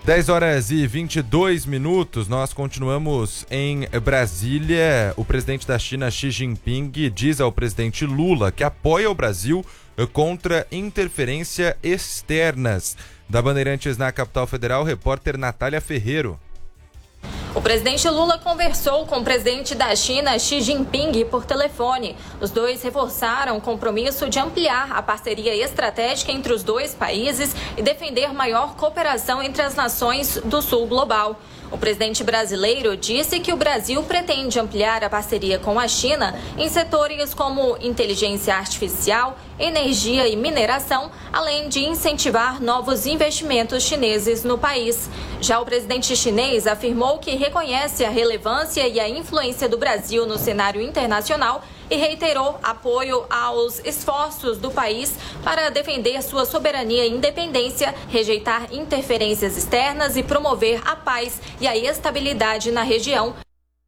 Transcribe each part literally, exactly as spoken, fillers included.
dez horas e vinte e dois minutos, nós continuamos em Brasília. O presidente da China, Xi Jinping, diz ao presidente Lula que apoia o Brasil contra interferência externas. Da Bandeirantes na capital federal, repórter Natália Ferreiro. O presidente Lula conversou com o presidente da China, Xi Jinping, por telefone. Os dois reforçaram o compromisso de ampliar a parceria estratégica entre os dois países e defender maior cooperação entre as nações do sul global. O presidente brasileiro disse que o Brasil pretende ampliar a parceria com a China em setores como inteligência artificial, energia e mineração, além de incentivar novos investimentos chineses no país. Já o presidente chinês afirmou que reconhece a relevância e a influência do Brasil no cenário internacional e reiterou apoio aos esforços do país para defender sua soberania e independência, rejeitar interferências externas e promover a paz e a estabilidade na região.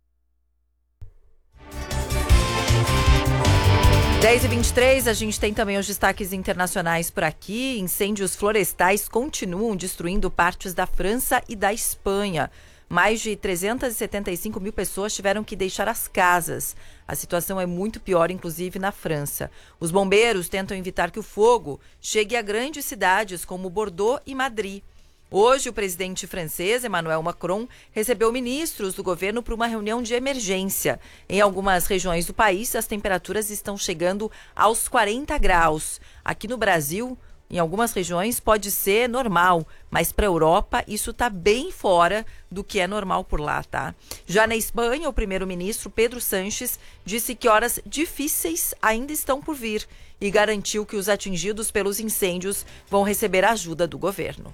dez e vinte e três, a gente tem também os destaques internacionais por aqui. Incêndios florestais continuam destruindo partes da França e da Espanha. Mais de trezentas e setenta e cinco mil pessoas tiveram que deixar as casas. A situação é muito pior, inclusive, na França. Os bombeiros tentam evitar que o fogo chegue a grandes cidades como Bordeaux e Madrid. Hoje, o presidente francês, Emmanuel Macron, recebeu ministros do governo para uma reunião de emergência. Em algumas regiões do país, as temperaturas estão chegando aos quarenta graus. Aqui no Brasil, em algumas regiões pode ser normal, mas para a Europa isso está bem fora do que é normal por lá, tá? Já na Espanha, o primeiro-ministro Pedro Sánchez disse que horas difíceis ainda estão por vir e garantiu que os atingidos pelos incêndios vão receber a ajuda do governo.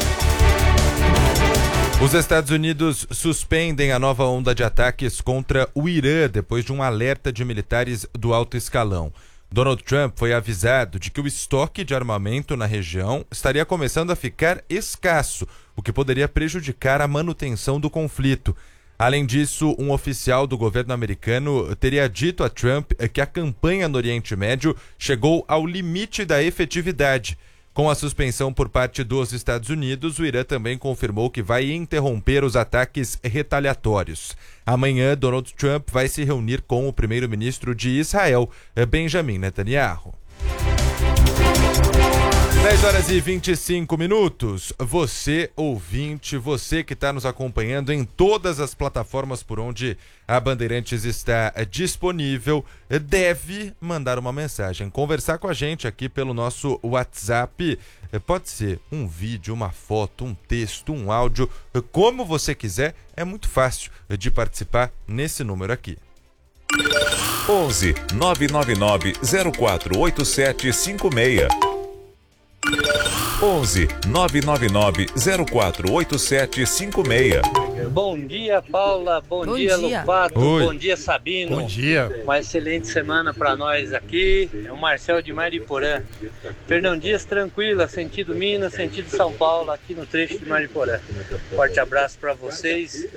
Os Estados Unidos suspendem a nova onda de ataques contra o Irã depois de um alerta de militares do alto escalão. Donald Trump foi avisado de que o estoque de armamento na região estaria começando a ficar escasso, o que poderia prejudicar a manutenção do conflito. Além disso, um oficial do governo americano teria dito a Trump que a campanha no Oriente Médio chegou ao limite da efetividade. Com a suspensão por parte dos Estados Unidos, o Irã também confirmou que vai interromper os ataques retaliatórios. Amanhã, Donald Trump vai se reunir com o primeiro-ministro de Israel, Benjamin Netanyahu. dez horas e vinte e cinco minutos. Você, ouvinte, você que está nos acompanhando em todas as plataformas por onde a Bandeirantes está disponível, deve mandar uma mensagem, conversar com a gente aqui pelo nosso WhatsApp. Pode ser um vídeo, uma foto, um texto, um áudio, como você quiser. É muito fácil de participar nesse número aqui. onze nove nove nove zero quatro oito sete cinco seis. onze nove nove nove zero quatro oito sete cinco seis. Bom dia, Paula. Bom, Bom dia, dia. Lupato. Oi. Bom dia, Sabino. Bom dia. Uma excelente semana para nós aqui. É o Marcel de Mariporã. Fernão Dias, tranquila, sentido Minas, sentido São Paulo, aqui no trecho de Mariporã. Forte abraço para vocês.